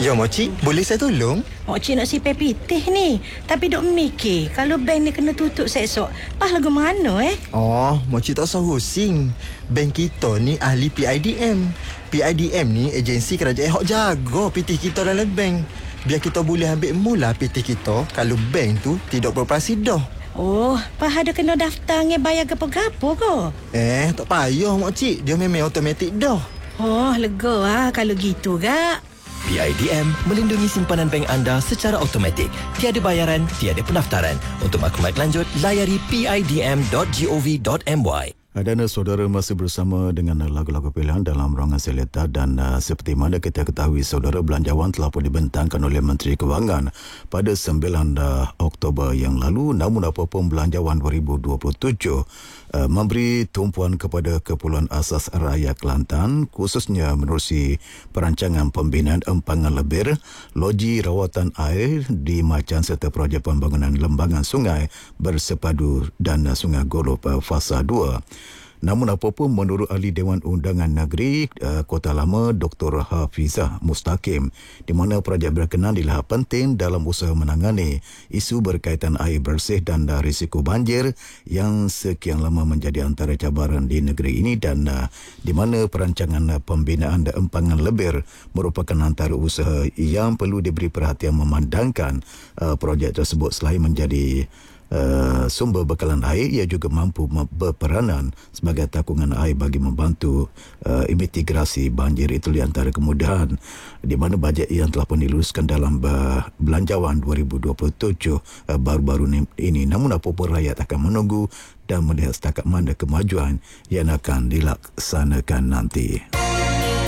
Ya, Moci, boleh saya tolong? Moci nak sipai pitih ni. Tapi duk mikir, kalau bank ni kena tutup esok, pas lagu mana Oh, Moci tak usah pusing. Bank kita ni ahli PIDM. PIDM ni agensi kerajaan hok jaga pitih kita dalam bank. Biar kita boleh ambil mula pitih kita kalau bank tu tidak beroperasi dah. Oh, pas ada kena daftar nge bayar gapo-gapo ke? Tak payah, Moci. Dia memang automatik dah. Oh, lega kalau gitu gak. PIDM melindungi simpanan bank anda secara automatik. Tiada bayaran, tiada pendaftaran. Untuk maklumat lanjut, layari pidm.gov.my. Dan saudara masih bersama dengan lagu-lagu pilihan dalam ruangan Seleta dan seperti mana kita ketahui saudara, belanjawan telah pun dibentangkan oleh Menteri Kewangan pada 9 Oktober yang lalu. Namun apapun belanjawan 2027 memberi tumpuan kepada Kepulauan Asas Raya Kelantan khususnya menerusi perancangan pembinaan empangan lebir, loji rawatan air di Macan serta projek pembangunan lembangan sungai bersepadu dan Sungai Golup fasa 2. Namun apapun menurut Ahli Dewan Undangan Negeri Kota Lama Dr. Hafizah Mustaqim, di mana projek berkenaan dilihat penting dalam usaha menangani isu berkaitan air bersih dan risiko banjir yang sekian lama menjadi antara cabaran di negeri ini dan di mana perancangan pembinaan empangan lebir merupakan antara usaha yang perlu diberi perhatian memandangkan projek tersebut selain menjadi sumber bekalan air, ia juga mampu berperanan sebagai takungan air bagi membantu mitigasi banjir. Itu di antara kemudahan di mana bajet yang telah pun diluluskan dalam belanjawan 2027 baru-baru ini. Namun apapun rakyat akan menunggu dan melihat setakat mana kemajuan yang akan dilaksanakan nanti.